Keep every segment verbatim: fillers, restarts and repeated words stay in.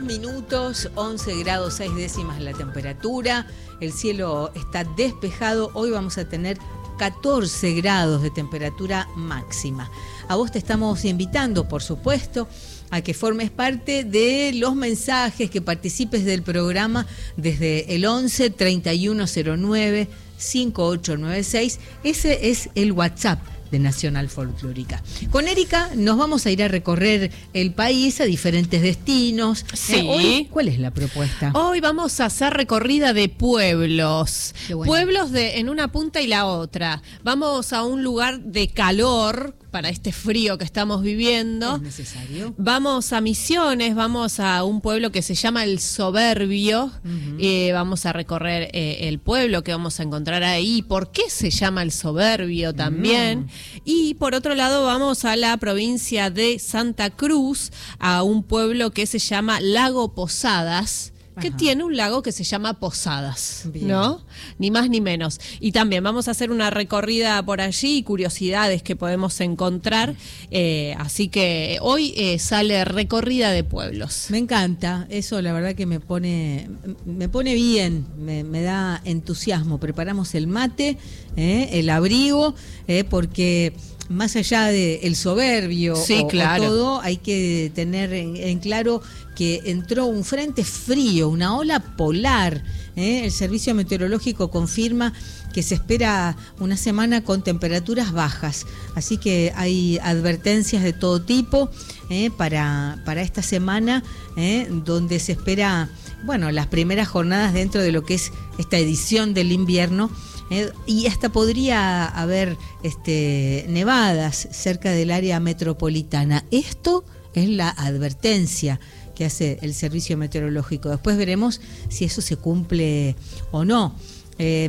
diez minutos, once grados seis décimas la temperatura, el cielo está despejado, hoy vamos a tener catorce grados de temperatura máxima. A vos te estamos invitando, por supuesto, a que formes parte de los mensajes, que participes del programa desde el once, treinta y uno cero nueve, cincuenta y ocho noventa y seis. Ese es el WhatsApp de Nacional Folclórica. Con Erika nos vamos a ir a recorrer el país a diferentes destinos. Sí. Eh, hoy, ¿cuál es la propuesta? Hoy vamos a hacer recorrida de pueblos. Qué bueno. Pueblos de en una punta y la otra. Vamos a un lugar de calor para este frío que estamos viviendo. ¿Es necesario? Vamos a Misiones, vamos a un pueblo que se llama El Soberbio. Uh-huh. eh, vamos a recorrer eh, el pueblo que vamos a encontrar ahí. ¿Por qué se llama El Soberbio también? Uh-huh. Y por otro lado vamos a la provincia de Santa Cruz, a un pueblo que se llama Lago Posadas, que Ajá. tiene un lago que se llama Posadas, Bien. ¿no? Ni más ni menos. Y también vamos a hacer una recorrida por allí, curiosidades que podemos encontrar. Eh, así que hoy eh, sale recorrida de pueblos. Me encanta, eso la verdad que me pone, me pone bien, me, me da entusiasmo. Preparamos el mate, eh, el abrigo, eh, porque más allá del soberbio sí, o, claro. o todo, hay que tener en, en claro que entró un frente frío, una ola polar. ¿eh? El Servicio Meteorológico confirma que se espera una semana con temperaturas bajas, así que hay advertencias de todo tipo ¿eh? para, para esta semana, ¿eh? donde se espera, bueno, las primeras jornadas dentro de lo que es esta edición del invierno. Eh, y hasta podría haber este, nevadas cerca del área metropolitana. Esto es la advertencia que hace el Servicio Meteorológico. Después veremos si eso se cumple o no. Eh,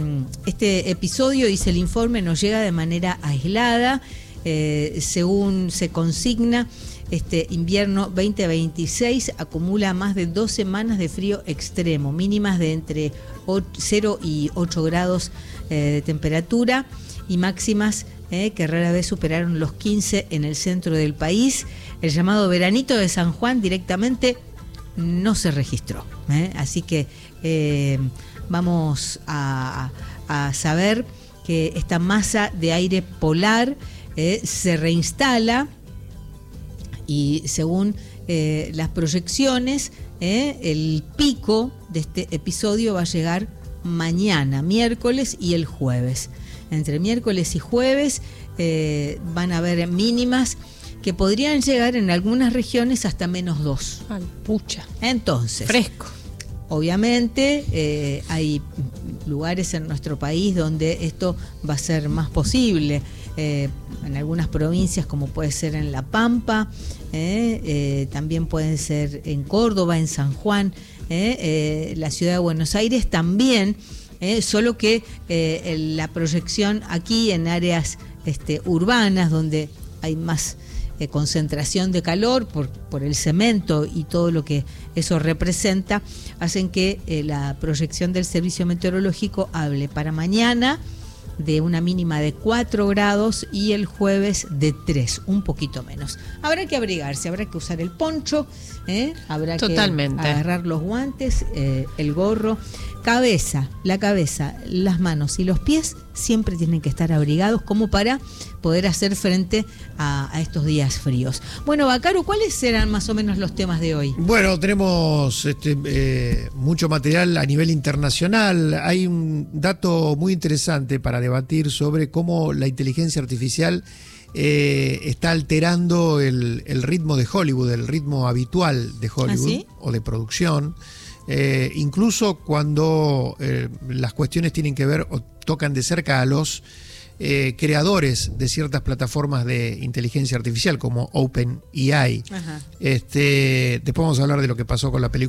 este episodio, dice el informe, nos llega de manera aislada, eh, según se consigna. Este invierno veinte veintiséis acumula más de dos semanas de frío extremo, mínimas de entre cero y ocho grados eh, de temperatura y máximas eh, que rara vez superaron los quince en el centro del país. El llamado veranito de San Juan directamente no se registró. Eh, así que eh, vamos a, a saber que esta masa de aire polar eh, se reinstala. Y según eh, las proyecciones, eh, el pico de este episodio va a llegar mañana, miércoles y el jueves. Entre miércoles y jueves eh, van a haber mínimas que podrían llegar en algunas regiones hasta menos dos. Ay, pucha. Entonces, fresco. Obviamente eh, hay lugares en nuestro país donde esto va a ser más posible. Eh, en algunas provincias, como puede ser en La Pampa, eh, eh, también pueden ser en Córdoba, en San Juan, eh, eh, la ciudad de Buenos Aires también, eh, solo que eh, la proyección aquí en áreas este, urbanas donde hay más eh, concentración de calor por, por el cemento y todo lo que eso representa, hacen que eh, la proyección del Servicio Meteorológico hable para mañana de una mínima de cuatro grados y el jueves de tres, un poquito menos. Habrá que abrigarse, habrá que usar el poncho, ¿eh? habrá Totalmente. que agarrar los guantes, eh, el gorro, cabeza, la cabeza, las manos y los pies siempre tienen que estar abrigados como para poder hacer frente a, a estos días fríos. Bueno, Bacaro, ¿cuáles serán más o menos los temas de hoy? Bueno, tenemos este, eh, mucho material a nivel internacional. Hay un dato muy interesante para debatir sobre cómo la inteligencia artificial eh, está alterando el, el ritmo de Hollywood, el ritmo habitual de Hollywood. ¿Ah, sí? O de producción. Eh, incluso cuando eh, las cuestiones tienen que ver o tocan de cerca a los eh, creadores de ciertas plataformas de inteligencia artificial como OpenAI. Este, después vamos a hablar de lo que pasó con la película